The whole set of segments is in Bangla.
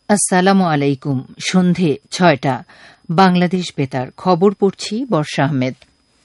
আসসালামু আলাইকুম। সন্ধে ৬টা বাংলাদেশ বেতার খবর পড়ছি বর্ষা আহমেদ।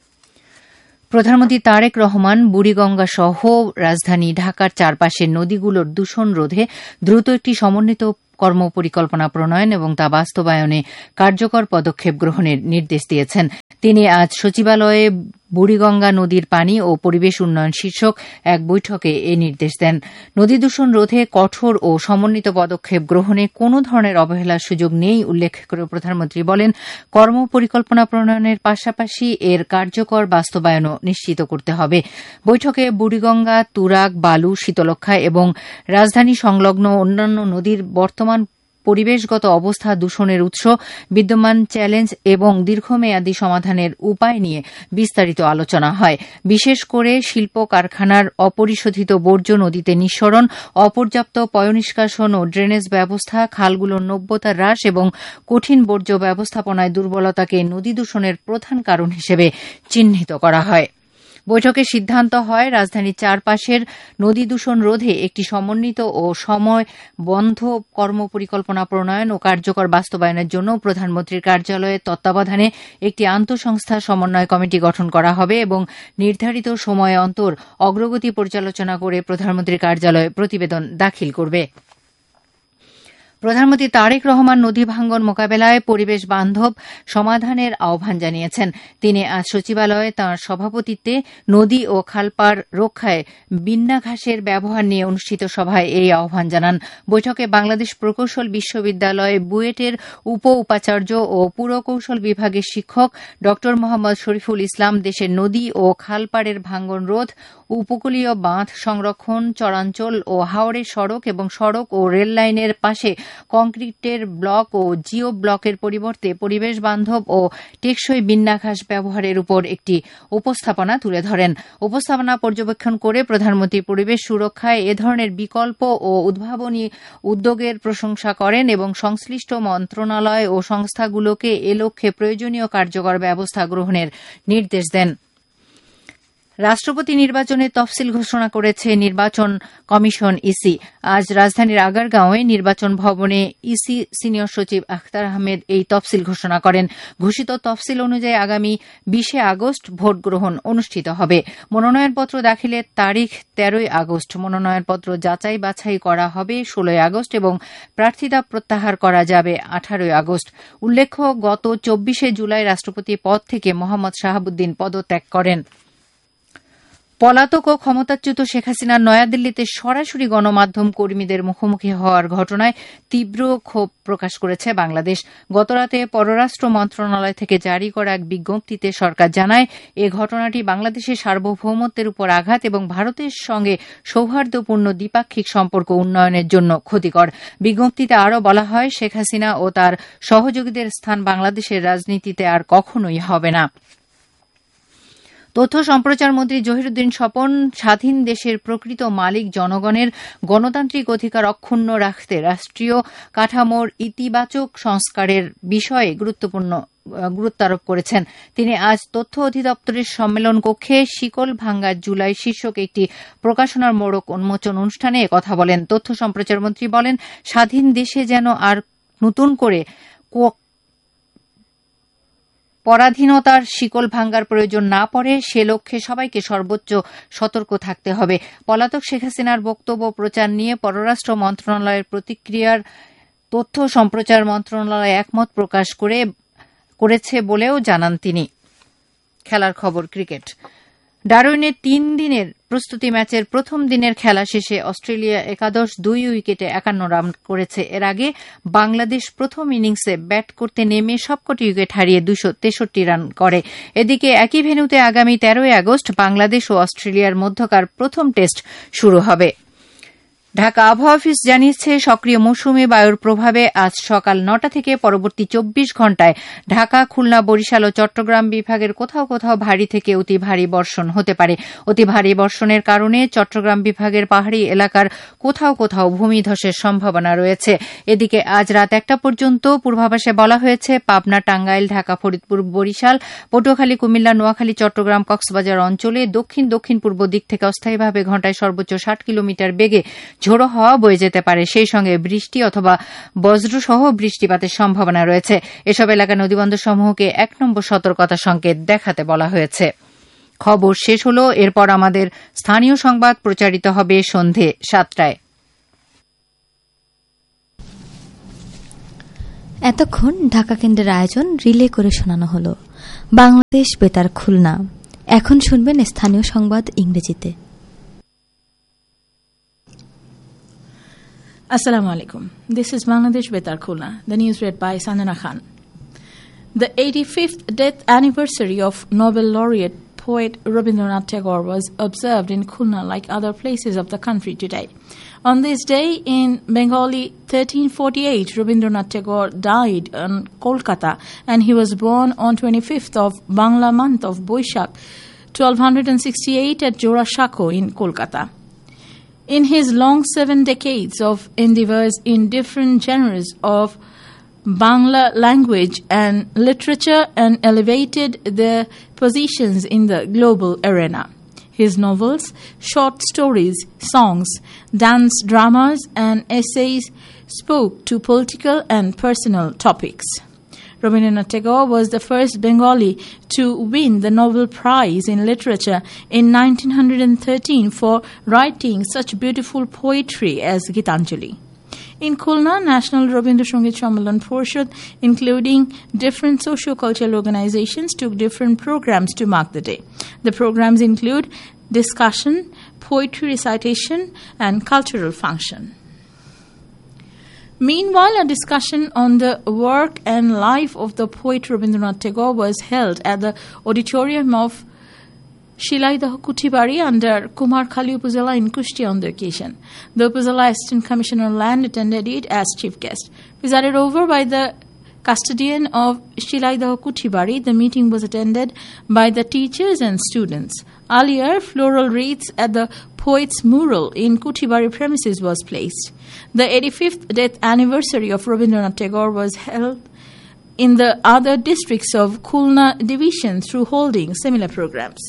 প্রধানমন্ত্রী তারেক রহমান বুড়িগঙ্গা সহ রাজধানী ঢাকার চারপাশের নদীগুলোর দূষণ রোধে দ্রুত একটি সমন্বিত কর্মপরিকল্পনা প্রণয়ন এবং তা বাস্তবায়নে কার্যকর পদক্ষেপ গ্রহণের নির্দেশ দিয়েছেন। তিনি আজ সচিবালয়ে বুড়িগঙ্গা নদীর পানি ও পরিবেশ উন্নয়ন শীর্ষক এক বৈঠকে এ নির্দেশ দেন। নদী দূষণ রোধে কঠোর ও সমন্বিত পদক্ষেপ গ্রহণে কোনো ধরনের অবহেলার সুযোগ নেই উল্লেখ করে প্রধানমন্ত্রী বলেন, কর্মপরিকল্পনা প্রণয়নের পাশাপাশি এর কার্যকর বাস্তবায়নও নিশ্চিত করতে হবে। বৈঠকে বুড়িগঙ্গা, তুরাগ, বালু, শীতলক্ষ্যা এবং রাজধানী সংলগ্ন অন্যান্য নদীর বর্তমান পরিবেশগত অবস্থা, দূষণের উৎস, বিদ্যমান চ্যালেঞ্জ এবং দীর্ঘমেয়াদী সমাধানের উপায় নিয়ে বিস্তারিত আলোচনা হয়। বিশেষ করে শিল্প কারখানার অপরিশোধিত বর্জ্য নদীতে নিঃসরণ, অপর্যাপ্ত পয়ঃনিষ্কাশন ও ড্রেনেজ ব্যবস্থা, খালগুলোর নব্যতা হ্রাস এবং কঠিন বর্জ্য ব্যবস্থাপনায় দুর্বলতাকে নদী দূষণের প্রধান কারণ হিসেবে চিহ্নিত করা হয়। বৈঠকে সিদ্ধান্ত হয়, রাজধানীর চারপাশের নদী দূষণ রোধে একটি সমন্বিত ও সময়বদ্ধ কর্মপরিকল্পনা প্রণয়ন ও কার্যকর বাস্তবায়নের জন্য প্রধানমন্ত্রীর কার্যালয়ের তত্ত্বাবধানে একটি আন্তঃসংস্থা সমন্বয় কমিটি গঠন করা হবে এবং নির্ধারিত সময় অন্তর অগ্রগতি পর্যালোচনা করে প্রধানমন্ত্রীর কার্যালয়ে প্রতিবেদন দাখিল করবে। প্রধানমন্ত্রী তারেক রহমান নদী ভাঙ্গন মোকাবেলায় পরিবেশ বান্ধব সমাধানের আহ্বান জানিয়েছেন। তিনি আজ সচিবালয়ে তাঁর সভাপতিত্বে নদী ও খালপাড় রক্ষায় বিন্না ঘাসের ব্যবহার নিয়ে অনুষ্ঠিত সভায় এই আহ্বান জানান। বৈঠকে বাংলাদেশ প্রকৌশল বিশ্ববিদ্যালয় বুয়েটের উপাচার্য ও পুরকৌশল বিভাগের শিক্ষক ড মোহাম্মদ শরীফুল ইসলাম দেশের নদী ও খালপাড়ের ভাঙ্গন রোধ, উপকূলীয় বাঁধ সংরক্ষণ, চরাঞ্চল ও হাওরের সড়ক এবং সড়ক ও রেল লাইনের পাশে কংক্রিটের ব্লক ও জিও ব্লকের পরিবর্তে পরিবেশ বান্ধব ও টেকসই বিন্না ঘাস ব্যবহারের উপর একটি উপস্থাপনা তুলে ধরেন। উপস্থাপনা পর্যবেক্ষণ করে প্রধানমন্ত্রী পরিবেশ সুরক্ষায় এ ধরনের বিকল্প ও উদ্ভাবনী উদ্যোগের প্রশংসা করেন এবং সংশ্লিষ্ট মন্ত্রণালয় ও সংস্থাগুলোকে এ লক্ষ্যে প্রয়োজনীয় কার্যকর ব্যবস্থা গ্রহণের নির্দেশ দেন। রাষ্ট্রপতি নির্বাচনের তফসিল ঘোষণা করেছে নির্বাচন কমিশন ইসি। আজ রাজধানীর আগারগাঁওয়ে নির্বাচন ভবনে ইসি সিনিয়র সচিব আখতার আহমেদ এই তফসিল ঘোষণা করেন। ঘোষিত তফসিল অনুযায়ী আগামী 20 আগস্ট ভোট গ্রহণ অনুষ্ঠিত হবে। মনোনয়নপত্র দাখিলের তারিখ 13 আগস্ট। মনোনয়নপত্র যাচাই বাছাই করা হবে 16 আগস্ট এবং প্রার্থিতা প্রত্যাহার করা যাবে 18 আগস্ট। উল্লেখ্য, গত 24 জুলাই রাষ্ট্রপতি পদ থেকে মোহাম্মদ শাহাবুদ্দিন পদত্যাগ করেন। পলাতক ও ক্ষমতাচ্যুত শেখ হাসিনার নয়াদিল্লিতে সরাসরি গণমাধ্যম কর্মীদের মুখোমুখি হওয়ার ঘটনায় তীব্র ক্ষোভ প্রকাশ করেছে বাংলাদেশ। গতরাতে পররাষ্ট্র মন্ত্রণালয় থেকে জারি করা এক বিজ্ঞপ্তিতে সরকার জানায়, এ ঘটনাটি বাংলাদেশের সার্বভৌমত্বের উপর আঘাত এবং ভারতের সঙ্গে সৌহার্দ্যপূর্ণ দ্বিপাক্ষিক সম্পর্ক উন্নয়নের জন্য ক্ষতিকর। বিজ্ঞপ্তিতে আরও বলা হয়, শেখ হাসিনা ও তার সহযোগীদের স্থান বাংলাদেশের রাজনীতিতে আর কখনোই হবে না। তথ্য সম্প্রচার মন্ত্রী জহিরুদ্দিন স্বপন স্বাধীন দেশের প্রকৃত মালিক জনগণের গণতান্ত্রিক অধিকার অক্ষুণ্ণ রাখতে রাষ্ট্রীয় কাঠামোর ইতিবাচক সংস্কারের বিষয়ে গুরুত্ব আরোপ করেছেন। তিনি আজ তথ্য অধিদপ্তরের সম্মেলন কক্ষে শিকল ভাঙ্গা জুলাই শীর্ষক একটি প্রকাশনার মোড়ক উন্মোচন অনুষ্ঠানে একথা বলেন। তথ্য সম্প্রচার মন্ত্রী বলেন, স্বাধীন দেশে যেন আর নতুন করে পরাধীনতার শিকল ভাঙ্গার প্রয়োজন না পড়ে, সে লক্ষ্যে সবাইকে সর্বোচ্চ সতর্ক থাকতে হবে। পলাতক শেখ হাসিনার বক্তব্য প্রচার নিয়ে পররাষ্ট্র মন্ত্রণালয়ের প্রতিক্রিয়ার তথ্য সম্প্রচার মন্ত্রণালয় একমত প্রকাশ করেছে বলেও জানান তিনি। খেলার খবর, ক্রিকেট। ডারউইনে 3 দিনের প্রস্তুতি ম্যাচের প্রথম দিনের খেলা শেষে অস্ট্রেলিয়া একাদশ 2 উইকেটে 51 রান করেছে। এর আগে বাংলাদেশ প্রথম ইনিংসে ব্যাট করতে নেমে সবকটি উইকেট হারিয়ে 263 রান করে। এদিকে একই ভেন্যুতে আগামী 13 আগস্ট বাংলাদেশ ও অস্ট্রেলিয়ার মধ্যকার প্রথম টেস্ট শুরু হবে। ঢাকা আবহাওয়া অফিস জানিয়েছে, সক্রিয় মৌসুমী বায়ুর প্রভাবে আজ সকাল 9টা থেকে পরবর্তী 24 ঘণ্টায় ঢাকা, খুলনা, বরিশাল ও চট্টগ্রাম বিভাগের কোথাও কোথাও ভারী থেকে অতি ভারী বর্ষণ হতে পারে। অতি ভারী বর্ষণের কারণে চট্টগ্রাম বিভাগের পাহাড়ি এলাকার কোথাও কোথাও ভূমিধসের সম্ভাবনা রয়েছে। এদিকে আজ রাত 1টা পর্যন্ত পূর্বাভাসে বলা হয়েছে, পাবনা, টাঙ্গাইল, ঢাকা, ফরিদপুর, বরিশাল, পটুয়াখালী, কুমিল্লা, নোয়াখালী, চট্টগ্রাম, কক্সবাজার অঞ্চলে দক্ষিণ দক্ষিণ পূর্ব দিক থেকে অস্থায়ীভাবে ঘণ্টায় সর্বোচ্চ 60 কিলোমিটার বেগে ঝোড়ো হাওয়া বয়ে যেতে পারে, সেই সঙ্গে বৃষ্টি অথবা বজ্রসহ বৃষ্টিপাতের সম্ভাবনা রয়েছে। এসব এলাকার নদীবন্দরসমূহকে 1 নম্বর সতর্কতা সংকেত দেখাতে বলা হয়েছে। খবর শেষ হল। এরপর আমাদের স্থানীয় সংবাদ প্রচারিত হবে সন্ধে 7টায়। এতক্ষণ ঢাকা কেন্দ্রের আয়োজন রিলে করে শোনানো হল বাংলাদেশ বেতার খুলনা। এখন শুনবেন স্থানীয় সংবাদ ইংরেজিতে। Assalamu alaikum. This is Bangladesh Betar Khulna. The news read by Sanjana Khan. The 85th death anniversary of Nobel laureate poet Rabindranath Tagore was observed in Khulna like other places of the country today. On this day in Bengali 1348, Rabindranath Tagore died in Kolkata, and he was born on 25th of Bangla month of Boishakh 1268 at Jorashako in Kolkata. In his long 7 decades of endeavors in different genres of Bangla language and literature, and elevated their positions in the global arena. His novels, short stories, songs, dance dramas, and essays spoke to political and personal topics. Rabindranath Tagore was the first Bengali to win the Nobel Prize in Literature in 1913 for writing such beautiful poetry as Gitanjali. In Khulna, National Rabindra Sangit Sammelan Porishad, including different socio-cultural organizations, took different programs to mark the day. The programs include discussion, poetry recitation, and cultural function. Meanwhile, a discussion on the work and life of the poet Rabindranath Tagore was held at the auditorium of Shilaidah Kutibari under Kumar Khali Upazila in Kushtia on the occasion. The Upazila Assistant Commissioner Land attended it as chief guest. Presided over by the custodian of Shilaidah Kutibari, the meeting was attended by the teachers and students. Earlier, floral wreaths at the poet's mural in Kutibari premises was placed. The 85th death anniversary of Rabindranath Tagore was held in the other districts of Khulna division through holding similar programs.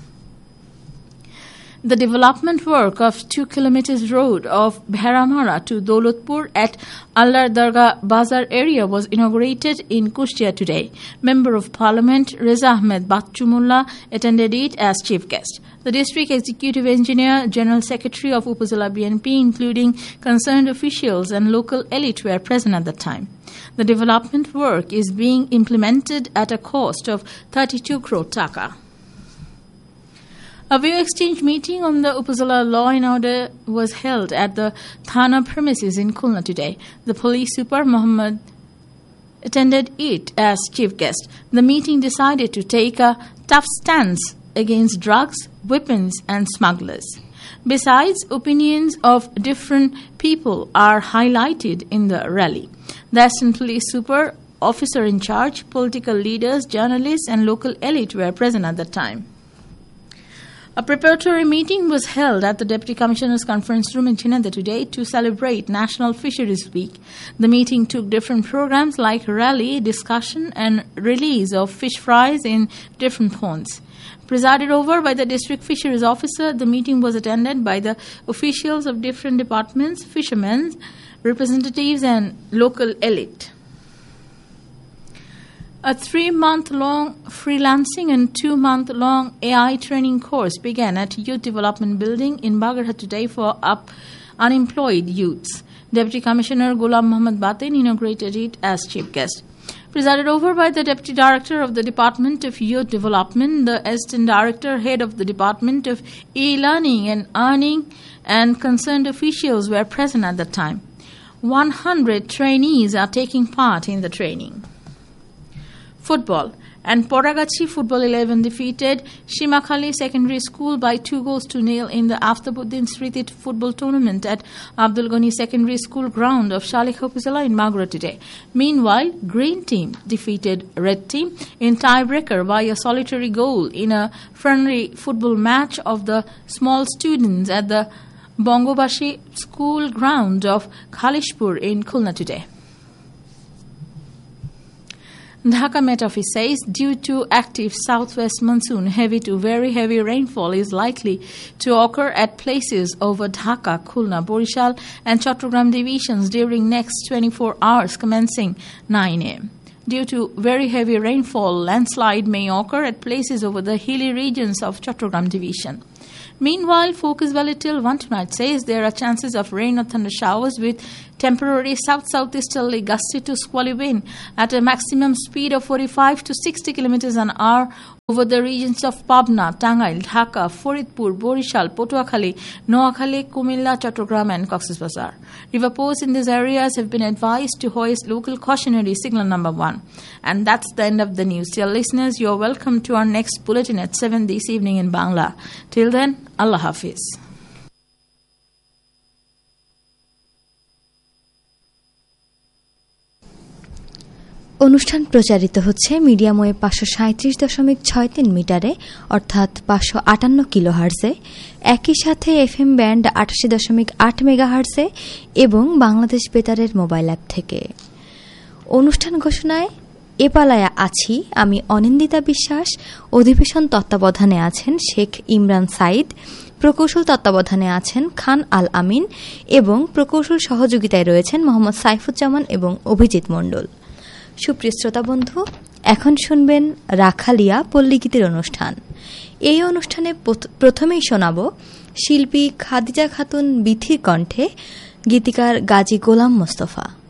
The development work of 2 kilometers road of Bheramara to Daulatpur at Allar Dargah Bazar area was inaugurated in Kushtia today. Member of Parliament Reza Ahmed Bachchumullah attended it as chief guest. The district executive engineer, general secretary of Upazila BNP, including concerned officials and local elite, were present at the time. The development work is being implemented at a cost of 32 crore taka. A view exchange meeting on the Upazila law and order was held at the Thana premises in Khulna today. The police super Muhammad attended it as chief guest. The meeting decided to take a tough stance against drugs, weapons, and smugglers. Besides, opinions of different people are highlighted in the rally. The Assistant Police Super, officer in charge, political leaders, journalists, and local elite were present at the time. A preparatory meeting was held at the Deputy Commissioner's Conference Room in Chinanda today to celebrate National Fisheries Week. The meeting took different programs like rally, discussion, and release of fish fries in different ponds. Presided over by the District Fisheries Officer, the meeting was attended by the officials of different departments, fishermen, representatives, and local elite. A 3-month-long freelancing and 2-month-long AI training course began at Youth Development Building in Bagarhat today for unemployed youths. Deputy Commissioner Ghulam Muhammad Batin inaugurated it as chief guest. Presided over by the Deputy Director of the Department of Youth Development, the Assistant Director, Head of the Department of E-Learning and Earning, and concerned officials were present at the time. 100 trainees are taking part in the training. Football. And Poragachi Football 11 defeated Shimakhali Secondary School by 2-0 in the Aftabuddin Sritit football tournament at Abdul Ghani Secondary School ground of Shalikha Upazila in Maghura today. Meanwhile, Green Team defeated Red Team in tiebreaker by a solitary goal in a friendly football match of the small students at the Bongobashi School ground of Khalishpur in Khulna today. Dhaka Met Office says due to active southwest monsoon, heavy to very heavy rainfall is likely to occur at places over Dhaka, Khulna, Borishal and Chattogram divisions during next 24 hours commencing 9 a.m. Due to very heavy rainfall, landslide may occur at places over the hilly regions of Chattogram division. Meanwhile, Focus Valley till 1 tonight says there are chances of rain or thunder showers with temporary south-southeasterly gusty to squally wind at a maximum speed of 45 to 60 kilometers an hour over the regions of Pabna, Tangail, Dhaka, Faridpur, Borishal, Potuakhali, Noakhali, Kumilla, Chattogram and Cox's Bazar. River posts in these areas have been advised to hoist local cautionary signal number 1. And that's the end of the news. Dear listeners, you are welcome to our next bulletin at 7 this evening in Bangla. Till then, Allah Hafiz. অনুষ্ঠান প্রচারিত হচ্ছে মিডিয়াম ওয়েভ 537.63 মিটারে অর্থাৎ 558 কিলোহার্টজে, একই সাথে এফএম ব্যান্ড 88.8 মেগাহার্টজে এবং বাংলাদেশ বেতারের মোবাইল অ্যাপ থেকে। অনুষ্ঠান ঘোষণায় এপালায়া আছি আমি অনিন্দিতা বিশ্বাস। অধিবেশন তত্ত্বাবধানে আছেন শেখ ইমরান সাইদ, প্রকৌশল তত্ত্বাবধানে আছেন খান আল আমিন এবং প্রকৌশল সহযোগিতায় রয়েছেন মোহাম্মদ সাইফুজ্জামান এবং অভিজিৎ মণ্ডল। সুপ্রিয় শ্রোতা বন্ধু, এখন শুনবেন রাখালিয়া পল্লীগীতির অনুষ্ঠান। এই অনুষ্ঠানে প্রথমেই শোনাব শিল্পী খাদিজা খাতুন বিথির কণ্ঠে গীতিকার গাজী গোলাম মোস্তফা।